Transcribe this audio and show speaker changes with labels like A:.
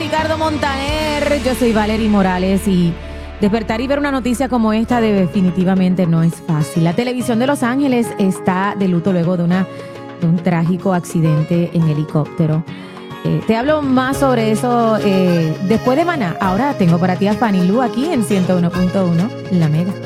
A: Ricardo Montaner. Yo soy Valerie Morales y despertar y ver una noticia como esta definitivamente no es fácil. La televisión de Los Ángeles está de luto luego de un trágico accidente en helicóptero. Te hablo más sobre eso después de Maná. Ahora tengo para ti a Fanny Lu aquí en 101.1 La Mega.